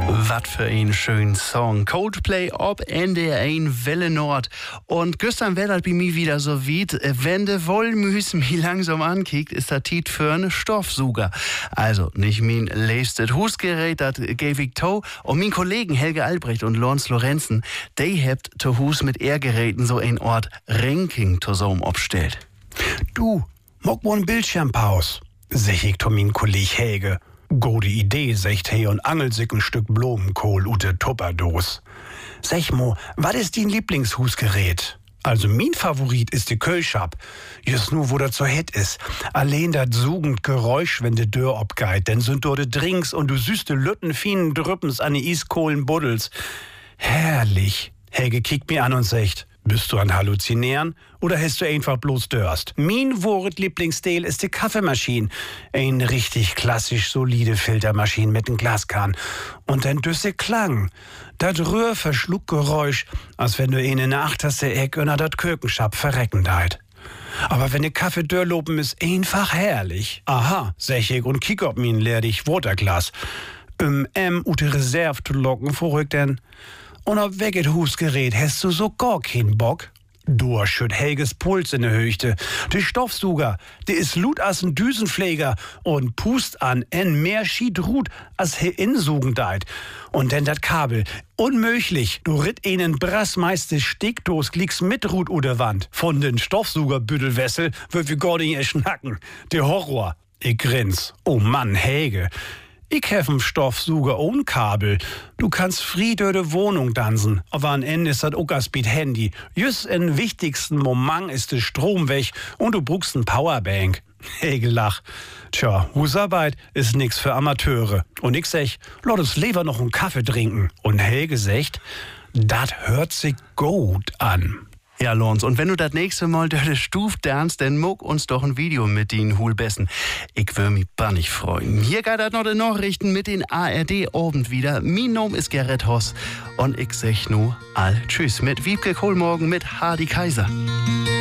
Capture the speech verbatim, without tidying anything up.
Was für ein schöner Song. Coldplay ob N D R eins Welle Nord. Und gestern wäre das bei mir wieder so weit, wenn de Wollmüs mich langsam ankickt, ist das Tiet für einen Stoffsuger. Also nicht mein leistet Husgerät, das gebe ich to. Und mein Kollegen Helge Albrecht und Lons Lorenzen, die hebt to Hus mit Ehrgeräten so ein Ort Ranking zusammen abstellt. Du, mock wo'n Bildschirmpaus, sech ich to min Kolleg Helge. Gute Idee, secht he und angelt sich ein Stück Blumenkohl ute Tupperdos. Sech mo, wat ist din Lieblingshusgerät? Also min Favorit ist die Kölschab. Just nu, wo dat so het is. Allein dat sugend Geräusch, wenn de Dörr obgeit, denn sind dort de Drinks und du süßte Lütten fienen Drüppens an die Iskohlen buddels. Herrlich. Helge kickt mir an und secht, bist du an Halluzinieren oder hast du einfach bloß Dörst? Min Wort Lieblingsstil ist die Kaffeemaschine. Ein richtig klassisch solide Filtermaschine mit nem Glaskahn. Und ein düsse Klang. Dat Rührverschluckgeräusch, als wenn du ihn in der achterste Eck unter dat Kökenschab verrecken deit. Aber wenn de Kaffee dörrlopen ist einfach herrlich. Aha, sech ich und kick ob min leerdig Waterglas. Um M ute Reserve zu locken, vorrück denn. Und auf welches Husgerät hast du so gar keinen Bock? Du schütt Helges Puls in der Höchte. Der Stoffsuger, der ist lut as ein Düsenpfleger und pust an en mehr schied ruht as he insugen deit. Und denn dat Kabel, unmöglich, du ritt einen brassmeiste Steckdos klickst mit Rut oder Wand. Von den Stoffsugerbüttelwessel wird wir gar nicht schnacken. Der Horror. Ich grins. Oh Mann, Helge. Ich hef einen Stoffsuger ohne Kabel. Du kannst fried durch de Wohnung dansen. Aber am Ende ist das Uckerspeed Handy. Just in wichtigsten Moment ist der Strom weg und du brauchst ein Powerbank. Helge lach. Tja, Husarbeit ist nix für Amateure. Und ich sech, lass uns lieber noch einen Kaffee trinken. Und Helge secht, dat hört sich gut an. Ja, Lons, und wenn du das nächste Mal durch die Stuf dernst, dann muck uns doch ein Video mit den Hulbessen. Ich würde mich bannig freuen. Hier geht das noch die Nachrichten mit den A R D-Abend wieder. Mein Name ist Gerrit Hoss und ich sag nur all tschüss mit Wiebke Kohlmorgen mit Hardy Kaiser.